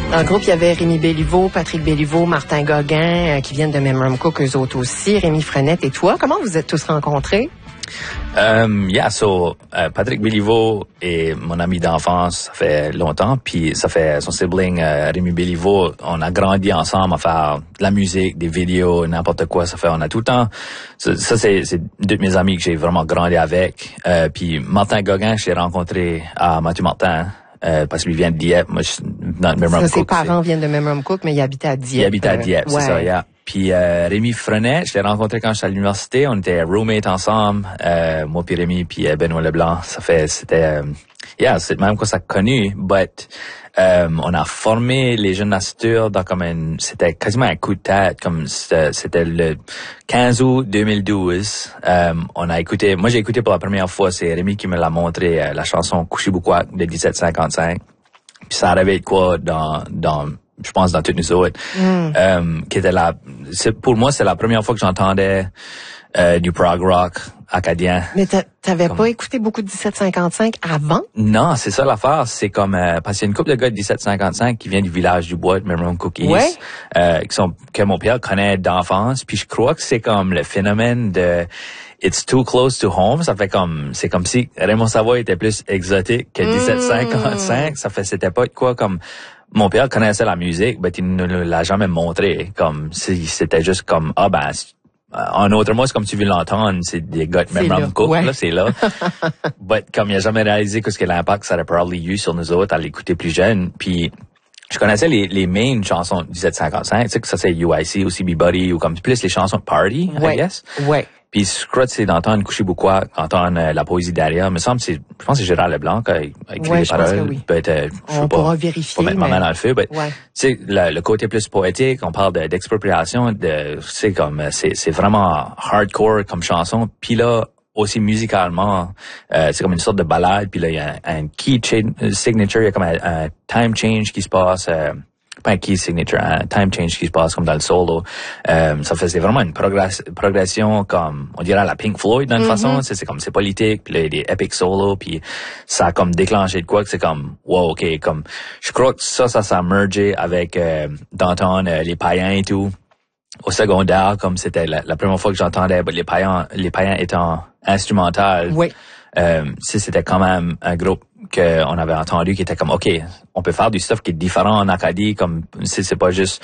Dans le groupe, il y avait Rémi Béliveau, Patrick Béliveau, Martin Gauguin, qui viennent de Memram Cook, eux autres aussi, Rémi Frenette et toi. Comment vous êtes tous rencontrés? Patrick Béliveau est mon ami d'enfance, ça fait longtemps, puis ça fait son sibling Rémi Béliveau, on a grandi ensemble à faire de la musique, des vidéos, n'importe quoi, on a tout le temps, ça c'est deux de mes amis que j'ai vraiment grandi avec, puis Martin Gauguin, je l'ai rencontré à Mathieu Martin, parce qu'il vient de Dieppe, moi je suis dans Memram Cook. Ses parents viennent de Memram Cook, mais il habitait à Dieppe. Il habitait à Dieppe, c'est ça, yeah. Puis Rémi Frenette, je l'ai rencontré quand j'étais à l'université. On était roommates ensemble, moi puis Rémi puis Benoît Leblanc. C'est même qu'on s'est connus, but on a formé les Jeunes Nature dans c'était quasiment un coup de tête, comme c'était le 15 août 2012. Moi j'ai écouté pour la première fois, c'est Rémi qui me l'a montré, la chanson Couchibougouac de 1755. Puis ça arrivait de quoi je pense dans toutes nous autres, qui était pour moi, c'est la première fois que j'entendais du prog rock acadien. Mais t'avais pas écouté beaucoup de 1755 avant? Non, c'est ça l'affaire. C'est comme parce qu'il y a une couple de gars de 1755 qui viennent du village du Bois de Memram Cook East, que mon père connaît d'enfance. Puis je crois que c'est comme le phénomène de It's too close to home. C'est comme si Raymond Savoie était plus exotique que 1755. C'était pas quoi comme mon père connaissait la musique, mais il ne l'a jamais montré. Comme si c'était juste comme en autre mot, c'est comme tu veux l'entendre, c'est des gars de Memram Cook, là, c'est là. But comme il a jamais réalisé que l'impact ça aurait probably eu sur nous autres à l'écouter plus jeune. Puis je connaissais les main chansons de 1755, tu sais que ça c'est UIC ou CB Buddy ou comme plus les chansons de party, I guess. Ouais. Puis je crois que c'est d'entendre Couchibougouac, entendre la poésie derrière. Je pense que c'est Gérard Leblanc qui a écrit les paroles. Oui. Peut-être, on pourra vérifier. Pas mettre ma main dans le feu, mais tu sais, le côté plus poétique, on parle d'expropriation, c'est vraiment hardcore comme chanson. Puis là, aussi musicalement, c'est comme une sorte de ballade. Puis là, il y a un key signature, il y a comme un time change qui se passe. Pas un key signature, un time change qui se passe comme dans le solo. Ça faisait vraiment une progression comme, on dirait à la Pink Floyd d'une façon. C'est politique, puis là, il y a des epic solos, puis ça a comme déclenché de quoi que c'est comme, wow, ok, comme, je crois que ça s'est mergé avec, d'entendre les païens et tout. Au secondaire, comme c'était la première fois que j'entendais les païens étant instrumental. Oui. C'était quand même un groupe qu'on avait entendu qui était comme, OK, on peut faire du stuff qui est différent en Acadie, comme, c'est pas juste,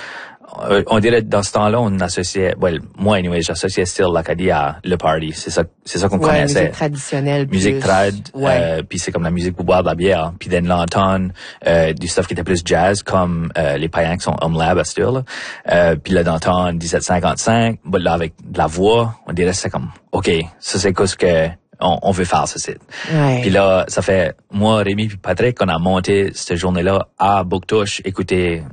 on dirait, dans ce temps-là, on associait, moi, anyway, j'associais still l'Acadie à le party. C'est ça qu'on connaissait. Musique traditionnelle. Musique trad, puis c'est comme la musique pour boire de la bière. Puis l'entendre, du stuff qui était plus jazz, comme, les païens qui sont Home Lab à still, puis là, d'entendre 1755, là, avec de la voix, on dirait, c'est comme, OK, ça c'est quoi ce que, on veut faire ce site. Puis là, ça fait moi, Rémi puis Patrick, qu'on a monté cette journée-là à Bouctouche, écouter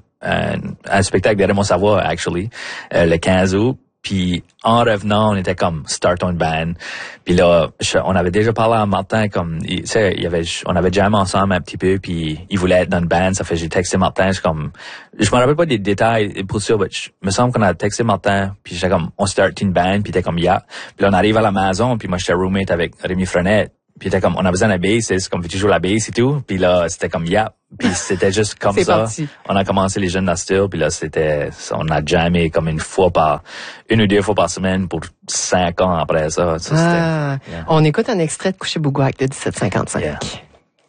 un spectacle de Raymond Savoie, actually, le 15 août. Puis en revenant, on était comme start on band. Puis là, on avait déjà parlé à Martin comme, tu sais, on avait jamais ensemble un petit peu, puis il voulait être dans une band. Ça fait j'ai texté Martin, je me rappelle pas des détails pour ça, mais il me semble qu'on a texté Martin, puis j'étais comme on start une band, puis il était comme yeah. Puis là on arrive à la maison, puis moi j'étais roommate avec Rémi Frenette. Puis il était comme on a besoin d'un bassiste, comme tu joues la bass et tout. Puis là c'était comme yeah. Puis c'était juste comme ça. Parti. On a commencé les Jeunes Nature, puis là on a jamais comme une ou deux fois par semaine pour 5 ans après ça. On écoute un extrait de Couchibougouac de 1755. Yeah.